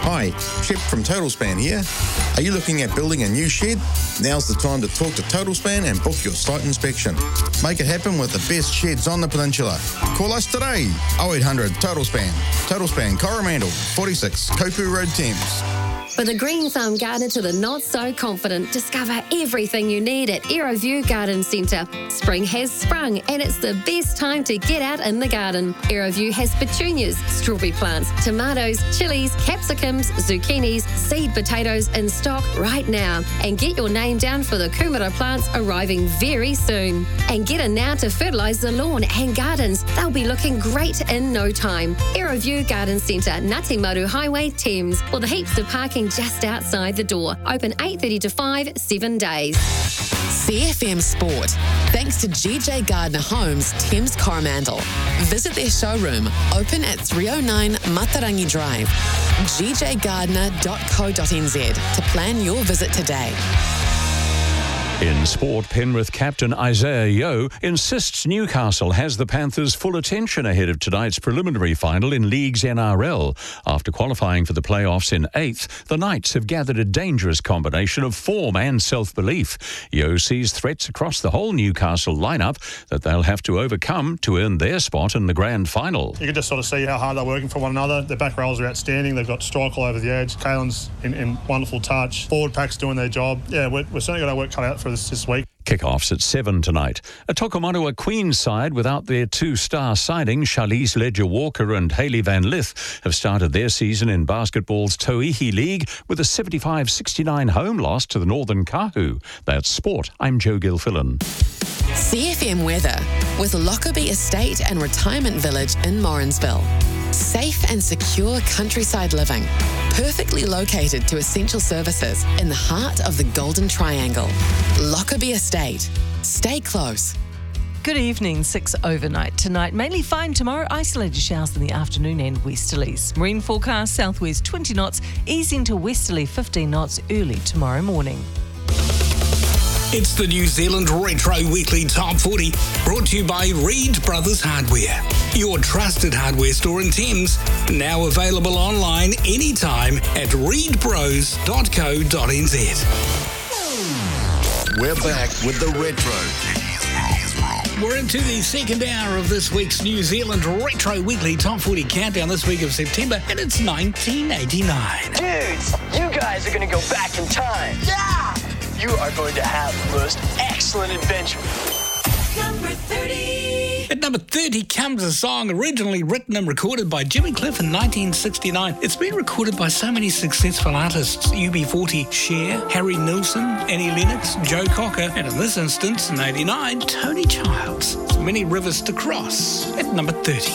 Hi, Shep from Total Span here. Are you looking at building a new shed? Now's the time to talk to Total Span and book your site inspection. Make it happen with the best sheds on the peninsula. Call us today, 0800 Total Span. Total Span Coromandel, 46 Kopu Road, Thames. For the green thumb gardener to the not so confident, discover everything you need at Aeroview Garden Centre. Spring has sprung and it's the best time to get out in the garden. Aeroview has petunias, strawberry plants, tomatoes, chilies, capsicums, zucchinis, seed potatoes in stock right now. And get your name down for the kumara plants arriving very soon. And get in now to fertilise the lawn and gardens. They'll be looking great in no time. Aeroview Garden Centre, Ngati Maru Highway, Thames. With heaps of parking just outside the door. Open 8:30 to 5, 7 days. CFM Sport. Thanks to GJ Gardner Homes, Thames Coromandel. Visit their showroom, open at 309 Matarangi Drive. gjgardner.co.nz to plan your visit today. In sport, Penrith captain Isaiah Yeo insists Newcastle has the Panthers' full attention ahead of tonight's preliminary final in League's NRL. After qualifying for the playoffs in 8th, the Knights have gathered a dangerous combination of form and self-belief. Yeo sees threats across the whole Newcastle lineup that they'll have to overcome to earn their spot in the grand final. You can just sort of see how hard they're working for one another. Their back rows are outstanding. They've got strike all over the edge. Kalen's in wonderful touch. Forward pack's doing their job. Yeah, we're certainly got our work cut out for this week. Kickoffs at 7 tonight. A Tokomatua Queens side without their two-star signing, Charlize Ledger-Walker and Hayley Van Lith, have started their season in basketball's Tauihi League with a 75-69 home loss to the Northern Kahu. That's sport. I'm Joe Gilfillan. CFM weather with Lockerbie Estate and Retirement Village in Morrinsville. Safe and secure countryside living, perfectly located to essential services in the heart of the Golden Triangle. Lockerbie Estate. Stay close. Good evening, 6 overnight tonight. Mainly fine tomorrow, isolated showers in the afternoon and westerlies. Marine forecast, southwest 20 knots, easing to westerly 15 knots early tomorrow morning. It's the New Zealand Retro Weekly Top 40, brought to you by Reed Brothers Hardware, your trusted hardware store in Thames, now available online anytime at reedbros.co.nz. We're back with the Retro. We're into the second hour of this week's New Zealand Retro Weekly Top 40 Countdown this week of September, and it's 1989. Dudes, you guys are going to go back in time. Yeah! You are going to have the most excellent adventure. Number 30. At number 30 comes a song originally written and recorded by Jimmy Cliff in 1969. It's been recorded by so many successful artists: UB40, Cher, Harry Nilsson, Annie Lennox, Joe Cocker, and in this instance, in 89, Tony Childs. Many rivers to cross at number 30.